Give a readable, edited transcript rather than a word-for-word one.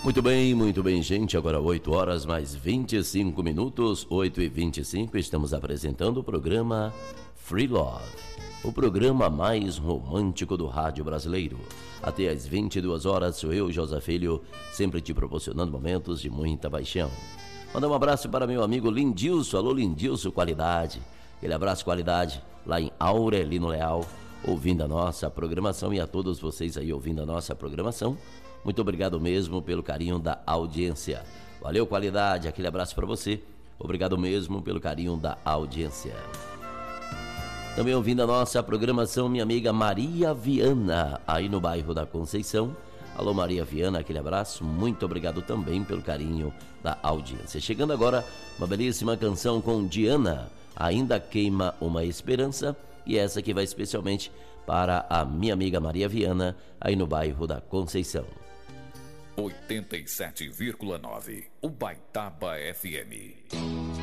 Muito bem, gente. Agora 8 horas mais 25 minutos, 8h25, estamos apresentando o programa Free Love, o programa mais romântico do rádio brasileiro. Até às 22 horas, sou eu, José Filho, sempre te proporcionando momentos de muita paixão. Mandar um abraço para meu amigo Lindilson. Alô, Lindilson, qualidade. Aquele abraço, qualidade, lá em Aurelino Leal, ouvindo a nossa programação, e a todos vocês aí ouvindo a nossa programação. Muito obrigado mesmo pelo carinho da audiência. Valeu, qualidade, aquele abraço para você. Obrigado mesmo pelo carinho da audiência. Também ouvindo a nossa programação, minha amiga Maria Viana, aí no bairro da Conceição. Alô, Maria Viana, aquele abraço. Muito obrigado também pelo carinho da audiência. Chegando agora, uma belíssima canção com Diana, Ainda Queima Uma Esperança. E essa aqui vai especialmente para a minha amiga Maria Viana, aí no bairro da Conceição. 87,9 Ubaitaba FM.